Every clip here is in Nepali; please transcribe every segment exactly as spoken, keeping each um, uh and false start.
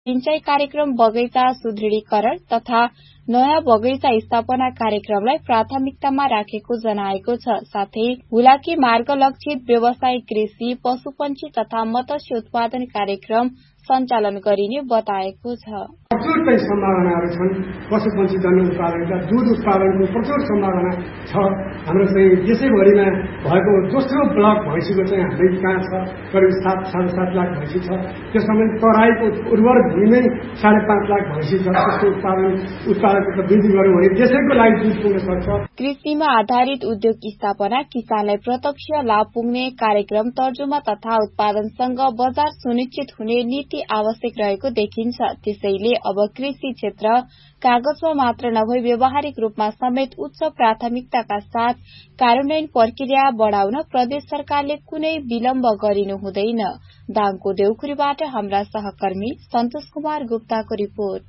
सिंचाई कार्यक्रम बगैँचा सुदृढीकरण तथा नयाँ बगैँचा स्थापना कार्यक्रमलाई प्राथमिकतामा राखेको जनाएको छ। साथै हुलाकी मार्ग लक्षित व्यावसायिक कृषि, पशुपन्छी तथा मत्स्य उत्पादन कार्यक्रम सञ्चालन गरिने बताएको छ। प्रचुर चाहिँ सम्भावनाहरू छन्। पशुपन्छी जन्य उत्पादनका दूध उत्पादनको प्रचुर सम्भावना छ। हाम्रो चाहिँ देशैभरिमा भएको दोस्रो ब्लक भैँसीको चाहिँ हाम्रै कहाँ छ, करिब सात साढे सात लाख भैँसी छ। त्यसमा पनि तराईको उर्वर भूमिमै साढे पाँच लाख भैँसी छ। त्यसको उत्पादन उत्पादकता वृद्धि गर्यो भने देशैको लागि दूध पुग्न सक्छ। कृषिमा आधारित उद्योग स्थापना, किसानलाई प्रत्यक्ष लाभ पुग्ने कार्यक्रम तर्जुमा तथा उत्पादनसँग बजार सुनिश्चित हुने नीति आवश्यक रहेको देखिन्छ। त्यसैले अब कृषि क्षेत्र कागजमा मात्र नभई व्यावहारिक रूपमा समेत उच्च प्राथमिकताका साथ कार्यान्वयन प्रक्रिया बढ़ाउन प्रदेश सरकारले कुनै विलम्ब गरिनु हुँदैन। दाङको देउखुरीबाट हाम्रा सहकर्मी सन्तोष कुमार गुप्ताको रिपोर्ट।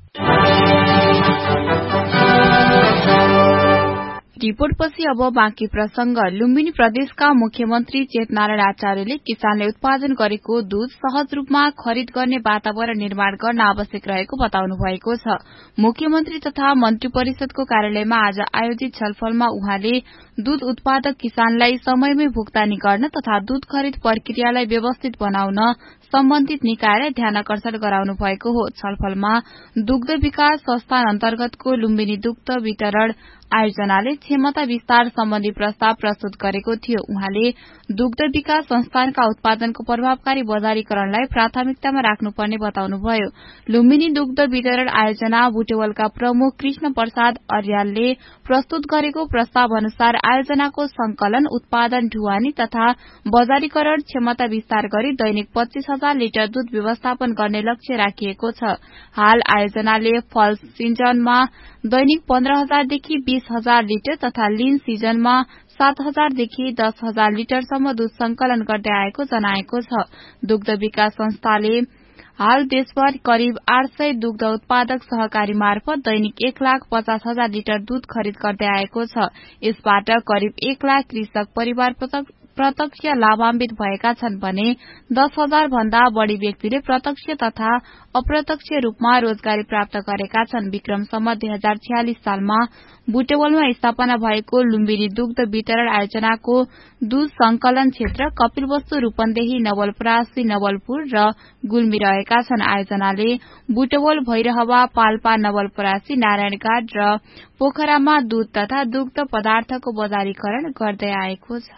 रिपोर्टपछि अब बाँकी प्रसंग। लुम्बिनी प्रदेशका मुख्यमन्त्री चेतनारायण आचार्यले किसानले उत्पादन गरेको दूध सहज रूपमा खरिद गर्ने वातावरण निर्माण गर्न आवश्यक रहेको बताउनु भएको छ। मुख्यमन्त्री तथा मन्त्री परिषदको कार्यालयमा आज आयोजित छलफलमा उहाँले दूध उत्पादक किसानलाई समयमै भुक्तानी गर्न तथा दूध खरिद प्रक्रियालाई व्यवस्थित बनाउन सम्बन्धित निकायलाई ध्यानकर्षण गराउनु भएको हो। छलफलमा दुग्ध विकास संस्थान अन्तर्गतको लुम्बिनी दुग्ध वितरण आयोजनाले क्षमता विस्तार सम्बन्धी प्रस्ताव प्रस्तुत गरेको थियो। उहाँले दुग्ध विकास संस्थानका उत्पादनको प्रभावकारी बजारीकरणलाई प्राथमिकतामा राख्नुपर्ने बताउनुभयो। लुम्बिनी दुग्ध वितरण आयोजना बुटेवलका प्रमुख कृष्ण प्रसाद अर्यालले प्रस्तुत गरेको प्रस्ताव अनुसार आयोजनाको संकलन, उत्पादन, ढुवानी तथा बजारीकरण क्षमता विस्तार गरी दैनिक पच्चीस हजार लिटर दूध व्यवस्थापन गर्ने लक्ष्य राखिएको छ। हाल आयोजनाले फल सिजनमा दैनिक पन्ध्र हजारदेखि बीस हजार लिटर तथा लिन सिजनमा सात हजारदेखि दस हजार लिटरसम्म दूध संकलन गर्दै आएको जनाएको छ। दुग्ध विकास संस्थाले हाल देशभर करिब आठ सय दुग्ध उत्पादक सहकारी मार्फत दैनिक एक लाख पचास हजार लिटर दूध खरिद गर्दै आएको छ। यसबाट करिब एक लाख कृषक परिवार प्रत्यक्ष लाभान्वित भएका छन् भने दस हजार भन्दा बढ़ी व्यक्तिले प्रत्यक्ष तथा अप्रत्यक्ष रूपमा रोजगारी प्राप्त गरेका छन्। विक्रम सम्म दुई हजार छयालिस सालमा बुटेवलमा स्थापना भएको लुम्बिनी दुग्ध वितरण आयोजनाको दूध संकलन क्षेत्र कपिलवस्तु, रूपन्देही, नवलपरासी, नवलपुर र गुल्मी रहेका छन्। आयोजनाले बुटेवल, भैरहवा, पाल्पा, नवलपरासी, नारायणघाट र पोखरामा दूध तथा दुग्ध पदार्थको बजारीकरण गर्दै आएको छ।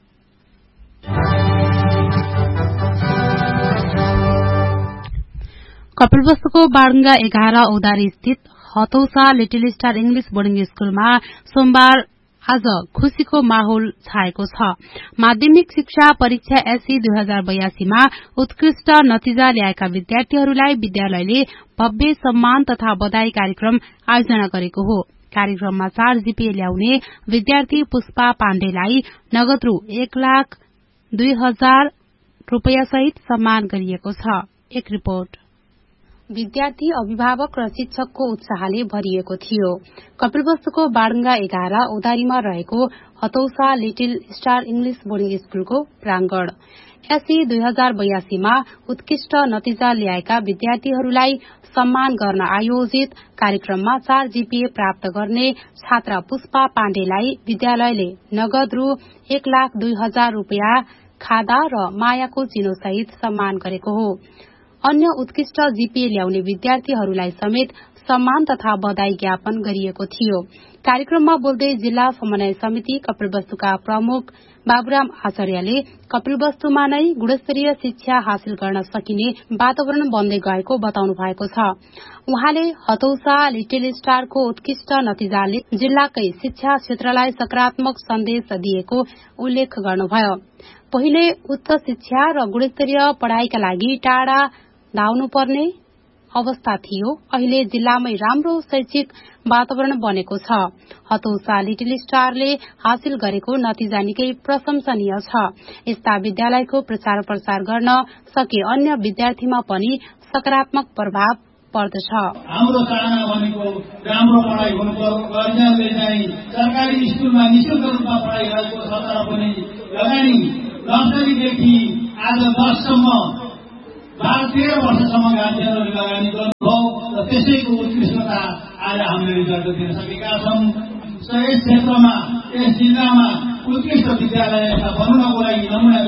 कपिलवस्तुको बाडुङ्गा एघार औदारी स्थित हतौसा लिटिल स्टार इंग्लिश बोर्डिङ स्कूलमा सोमबार आज खुशीको माहौल छाएको छ। माध्यमिक शिक्षा परीक्षा एसई दुई हजार बयासीमा उत्कृष्ट नतिजा ल्याएका विद्यार्थीहरूलाई विद्यालयले भव्य सम्मान तथा बधाई कार्यक्रम आयोजना गरेको हो। कार्यक्रममा चार जीपीए ल्याउने विद्यार्थी पुष्पा पाण्डेलाई नगद रु एक लाख दुई हजार रूपियाँ सहित सम्मान गरिएको छ। एक रिपोर्ट। विद्यार्थी, अभिभावक र शिक्षकको उत्साहले भरिएको थियो। कपिलवस्तुको बाडुङ्गा एघार औदारीमा रहेको हतौसा लिटिल स्टार इंग्लिश बोर्डिङ स्कूलको प्रांगण एसई दुई हजार बयासीमा उत्कृष्ट नतिजा ल्याएका विद्यार्थीहरूलाई सम्मान गर्न आयोजित कार्यक्रममा चार जीपीए प्राप्त गर्ने छात्रा पुष्पा पाण्डेलाई विद्यालयले नगद रु एक लाख दुई हजार रूपियाँ खादा र मायाको चिनो सहित सम्मान गरेको हो। अन्य उत्कृष्ट जीपीए ल्याउने विद्यार्थीहरूलाई समेत सम्मान तथा बधाई ज्ञापन गरिएको थियो। कार्यक्रममा बोल्दै जिल्ला समन्वय समिति कपिलवस्तुका प्रमुख बाबुराम आचार्यले कपिलवस्तुमा नै गुणस्तरीय शिक्षा हासिल गर्न सकिने वातावरण बन्दै गएको बताउनु भएको छ। उहाँले हतौसा लिटिल स्टारको उत्कृष्ट नतिजाले जिल्लाकै शिक्षा क्षेत्रलाई सकारात्मक सन्देश दिएको उल्लेख गर्नुभयो। पहिले उच्च शिक्षा र गुणस्तरीय पढ़ाईका लागि टाढा धाउनुपर्ने अवस्था थियो, अहिले जिल्लामै राम्रो शैक्षिक वातावरण बनेको छ। हतौसा लिटिल स्टारले हासिल गरेको नतिजा निकै प्रशंसनीय छ। यस्ता विद्यालयको प्रचार प्रसार गर्न सके अन्य विद्यार्थीमा पनि सकारात्मक प्रभाव पर्दछ। हाम्रो चाहना भनेको राम्रो पढाइ हुनुपर्छ। गार्जियनले चाहिँ सरकारी स्कुलमा निशुल्क रूपमा पढाइ गरेको छ, तर पनि लगानी नर्सरीदेखि आज दससम्म बाह्र तेह्र वर्षसम्म गार्जियनहरूले लगानी गर्नुभयो र त्यसैको उत्कृष्टता आज हामीले रिजल्ट दिन सकेका छौँ। यस क्षेत्रमा यस जिल्लामा उत्कृष्ट विद्यालय बनाउनको लागि नमुना